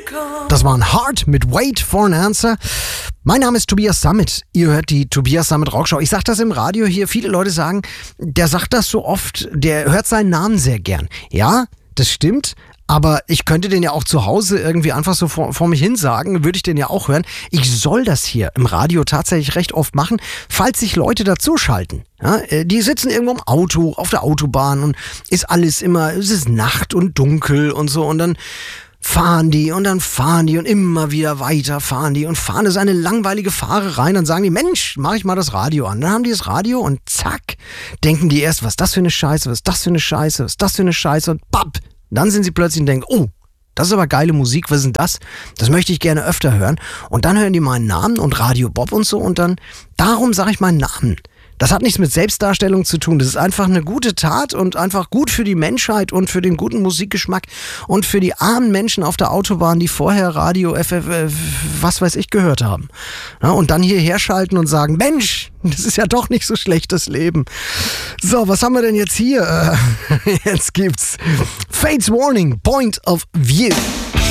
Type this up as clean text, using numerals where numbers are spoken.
Das war ein Heart mit Wait for an Answer. Mein Name ist Tobias Sammet. Ihr hört die Tobias Sammet Rockshow. Ich sag das im Radio hier. Viele Leute sagen, der sagt das so oft, der hört seinen Namen sehr gern. Ja, das stimmt. Aber ich könnte den ja auch zu Hause irgendwie einfach so vor mich hin sagen, würde ich den ja auch hören. Ich soll das hier im Radio tatsächlich recht oft machen, falls sich Leute dazuschalten. Ja, die sitzen irgendwo im Auto, auf der Autobahn und es ist Nacht und dunkel und so und dann fahren die und immer wieder weiter fahren die und fahren es eine langweilige Fahrerei. Dann sagen die, Mensch, mach ich mal das Radio an. Dann haben die das Radio und zack, denken die erst, was ist das für eine Scheiße, was ist das für eine Scheiße, was ist das für eine Scheiße und bapp. Dann sind sie plötzlich und denken, oh, das ist aber geile Musik, was ist denn das? Das möchte ich gerne öfter hören. Und dann hören die meinen Namen und Radio Bob und so und dann, darum sage ich meinen Namen. Das hat nichts mit Selbstdarstellung zu tun. Das ist einfach eine gute Tat und einfach gut für die Menschheit und für den guten Musikgeschmack und für die armen Menschen auf der Autobahn, die vorher Radio, was weiß ich, gehört haben. Ja, und dann hierher schalten und sagen, Mensch, das ist ja doch nicht so schlecht, das Leben. So, was haben wir denn jetzt hier? Jetzt gibt's Fates Warning, Point of View.